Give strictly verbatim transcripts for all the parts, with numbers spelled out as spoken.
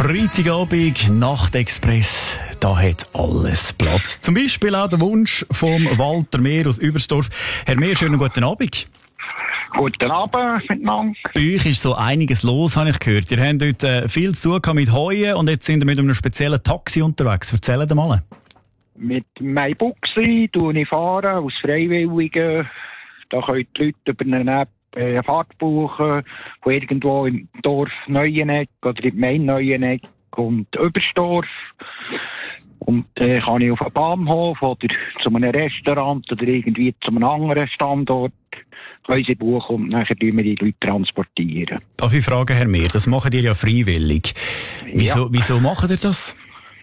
Freitagabend, Nachtexpress, da hat alles Platz. Zum Beispiel auch der Wunsch vom Walter Mehr aus Übersdorf. Herr Mehr, schönen guten Abend. Guten Abend miteinander. Bei euch ist so einiges los, habe ich gehört. Ihr habt heute äh, viel zu tun mit Heuen und jetzt sind wir mit einem speziellen Taxi unterwegs. Erzählt mal. Mit meinem Buxi tue ich fahren, aus Freiwilligen. Da können die Leute über eine App eine Fahrt buchen, von irgendwo im Dorf Neueneck oder im Main Neueneck und Übersdorf. Und dann äh, kann ich auf einen Bahnhof oder zu einem Restaurant oder irgendwie zu einem anderen Standort können sie buchen und dann tun wir die Leute transportieren. Darf ich fragen, Herr Mehr, das macht ihr ja freiwillig. Wieso, Ja. wieso macht ihr das?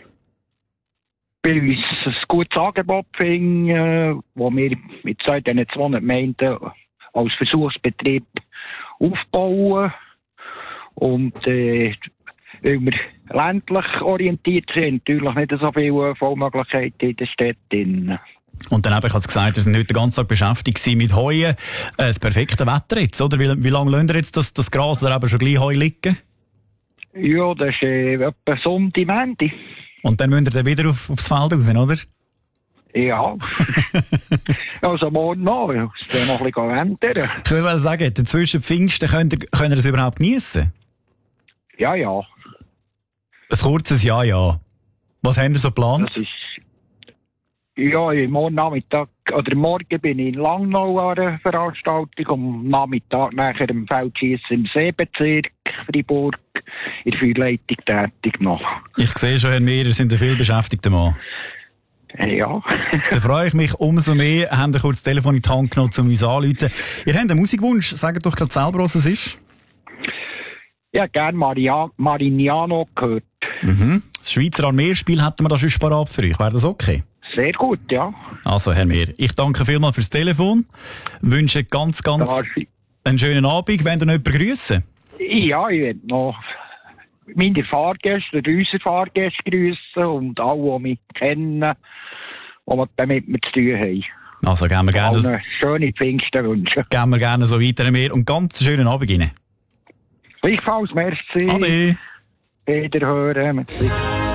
Bei uns ein gutes Angebot finden, äh, wo wir mit so diesen zweihundert Gemeinden als Versuchsbetrieb aufbauen. Und äh, weil wir ländlich orientiert sind, natürlich nicht so viele Vollmöglichkeiten in der Stadt. Und dann habe ich gesagt, wir sind heute den ganzen Tag beschäftigt mit Heuen. Äh, das perfekte Wetter jetzt, oder? Wie, wie lange lasst ihr jetzt das, das Gras oder eben schon gleich Heu liegen? Ja, das ist äh, etwa Sonntag, Montag. Und dann müsst ihr dann wieder auf, aufs Feld raus, oder? Ja. Also morgen noch. Ich muss noch ein bisschen ändern. Ich will mal sagen, zwischen Pfingsten könnt ihr, könnt ihr es überhaupt geniessen? Ja, ja. Ein kurzes Ja, ja. Was habt ihr so geplant? Das ist, ja, morgen Nachmittag, oder morgen bin ich in Langnau an einer Veranstaltung, am Nachmittag nachher im Feldschiessen im Seebezirk Freiburg in der Feuerleitung tätig noch. Ich sehe schon, Herr Mehr, ihr seid ein viel beschäftigter Mann. Ja. Dann freue ich mich umso mehr. Habt ihr kurz das Telefon in die Hand genommen, um uns anzurufen. Ihr habt einen Musikwunsch. Sagt doch gerade selber, was es ist. Ich habe gerne Maria- Marignano gehört. Mhm. Das Schweizer Armeespiel hätten wir da schon parat für euch. Wäre das okay? Sehr gut, ja. Also, Herr Mehr, ich danke vielmals fürs Telefon. Wünsche ganz, ganz Darf ich- einen schönen Abend. Wollt ihr noch jemanden grüssen? Ja, ich will noch meine Fahrgäste, unsere Fahrgäste grüssen und alle, die mich kennen, die damit wir zu tun haben. Also, geben wir gerne, Allen schöne Pfingsten wünschen. geben wir gerne so weiter, Herr Mehr. Und ganz einen schönen Abend Ihnen. Gleichfalls, merci. Ade. Wiederhören. Merci.